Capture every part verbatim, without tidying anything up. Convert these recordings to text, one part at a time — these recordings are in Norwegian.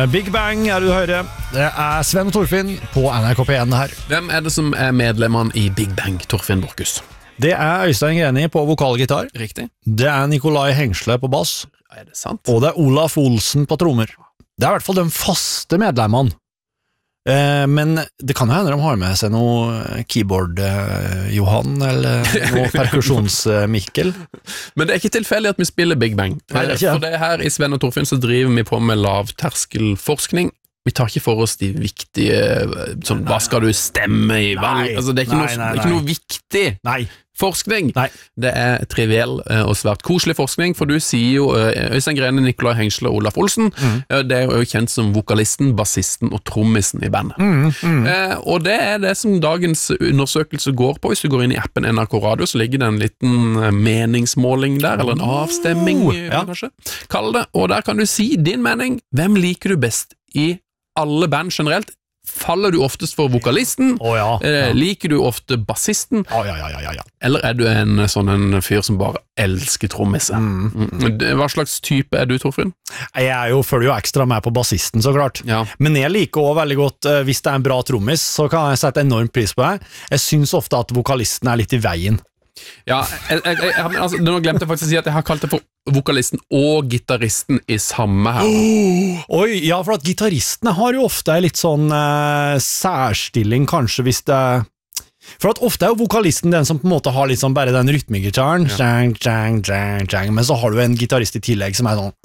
Big Bang er du hører. Det er Sven og Torfinn på N R K P en her. Hvem er det som er medlemmene i Big Bang, Torfinn Borchhus? Det er Øystein Greni på vokalgitar. Riktig. Det er Nikolai Hengsle på bass. Er det sant? Og det er Olaf Olsen på trommer. Det er i hvert fall de faste medlemmene. Eh, men det kan jo hende de har med seg noe keyboard-Johan, eh, eller noe perkusjons-Mikkel. Men det er ikke tilfeldig at vi spiller Big Bang. Nei, det er ikke det. For det her i Sven og Torfinn så driver vi på med lavterskelforskning. Vi tar ikke for oss de viktige, sånn, hva skal du stemme i valg? Nei, altså, det er ikke, nei, noe, nei, det er ikke noe viktig. Nei. Forskning. Nei. Det er triviell og svært koselig forskning, for du sier jo Øystein Greni, Nikolai Hengsle og Olaf Olsen. Mm. Det er jo kjent som vokalisten, bassisten og trommisen i bandet. Mm, mm. Eh, og det er det som dagens undersøkelse går på. Hvis du går inn i appen N R K Radio, så ligger det en liten meningsmåling der, eller en avstemming, oh, ja. kanskje. Kall det. Og der kan du si din mening. Hvem liker du best i alle band generelt? Faller du oftest for vokalisten? Oh, ja, ja. Eh, liker du ofte bassisten? Oh, ja, ja, ja, ja. Eller er du en sånn en fyr som bare elsker trommiser? Mm. Mm. Hva slags type er du, Torfinn? Jeg er jo, følger jo ekstra med på bassisten, så klart. Ja. Men jeg liker også veldig godt, hvis det er en bra trommis, så kan jeg sette enormt pris på det. Jeg synes ofte at vokalisten er litt i veien. Ja, jeg, jeg, jeg, altså, nå glemte jeg faktisk å si at jeg har kalt det for vokalisten og gitaristen i samme her. Oh, oi, ja, for at gitaristene har jo ofte litt sånn eh, særstilling, kanskje, hvis det... For at ofte er jo vokalisten den som på en måte har litt sånn bare den rytmegitaren, ja. jang, jang, jang, jang, men så har du en gitarist i tillegg som er sånn...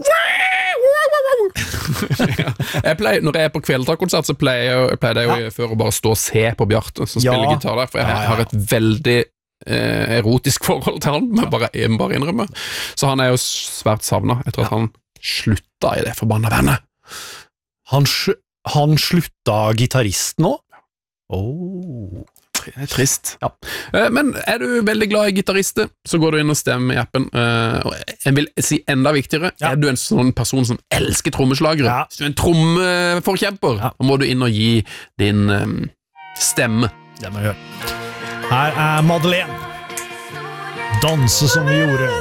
ja. jeg pleier, når jeg er på kveldtakonsert, så pleier jeg, pleier jeg jo ja. før å bare stå og se på Bjarte som ja. spiller gitar der, for jeg ja, ja. har et veldig Eh, erotisk forhold til han, men bare, jeg må bare innrømme. Så han er jo svært savnet etter at ja. han slutta i det forbanna bandet. Han, han slutta gitarist nå? Oh. Det er trist. Ja. Eh, men er du veldig glad i gitarister, så går du inn og stemmer i appen. Eh, og jeg vil si enda viktigere, ja. er du en sånn person som elsker trommeslagere? Ja. Hvis du er en trommeforkjemper, ja. må du inn og gi din um, stemme. Det må jeg gjøre. Her er Madeleine. Danse som vi gjorde.